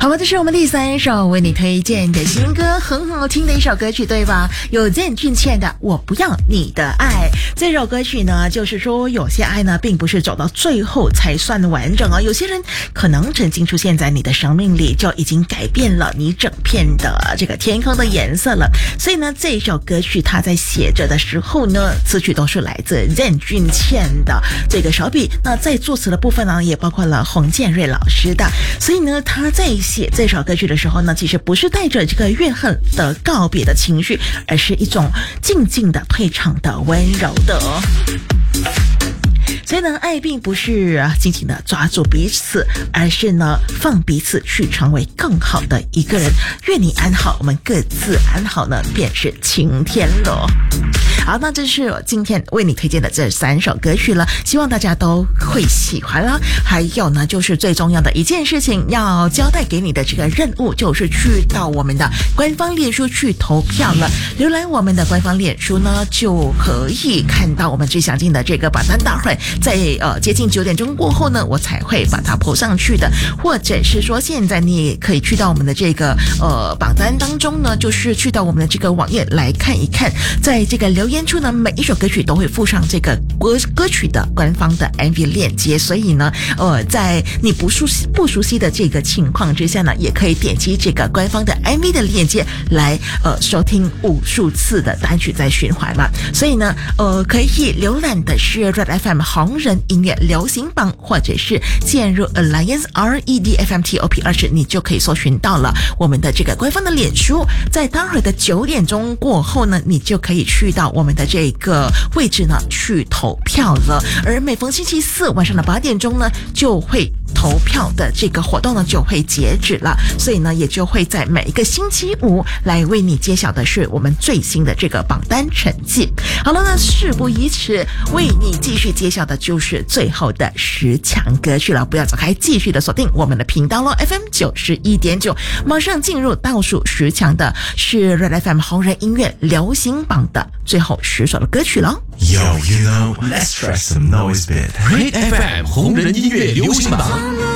好吧，这是我们第3首为你推荐的新歌，很好听的一首歌曲，对吧？有郑俊倩的《我不要你的爱》。这首歌曲呢，就是说有些爱呢，并不是走到最后才算完整啊。有些人可能曾经出现在你的生命里，就已经改变了你整片的这个天空的颜色了。所以呢，这首歌曲他在写着的时候呢，词曲都是来自郑俊倩的这个手笔。那在作词的部分呢，也包括了洪建瑞老师的。所以呢，他在写这首歌曲的时候呢，其实不是带着这个怨恨的告别的情绪，而是一种静静的退场的温柔的。所以呢，爱并不是紧紧的抓住彼此，而是呢，放彼此去成为更好的一个人。愿你安好，我们各自安好呢，便是晴天了。好，那这是我今天为你推荐的这3首歌曲了，希望大家都会喜欢啦。还有呢，就是最重要的一件事情要交代给你的这个任务，就是去到我们的官方脸书去投票了。浏览我们的官方脸书呢，就可以看到我们最详尽的这个榜单大会。在接近9点钟过后呢，我才会把它po上去的。或者是说，现在你也可以去到我们的这个榜单当中呢，就是去到我们的这个网页来看一看，在这个留言处呢，每一首歌曲都会附上这个歌曲的官方的 MV 链接。所以呢，在你不熟悉的这个情况之下呢，也可以点击这个官方的 MV 的链接来收听无数次的单曲在循环嘛。所以呢，可以浏览的是 Red FM 红人音乐流行榜，或者是键入 Alliance REDFMTOP20，你就可以搜寻到了我们的这个官方的脸书。在待会的9点钟过后呢，你就可以去到我们的这个位置呢去投票了。而每逢星期4晚上的8点钟呢，就会投票的这个活动呢就会截止了。所以呢，也就会在每一个星期5来为你揭晓的是我们最新的这个榜单成绩。好了，那事不宜迟，为你继续揭晓的就是最后的10强歌曲了。不要走开，继续的锁定我们的频道咯 FM 91.9。马上进入倒数10强的是 Red FM 红人音乐流行榜的最后10首的歌曲咯。 Yo, you know, let's try some noise bit. Red FM 红人音乐流行榜。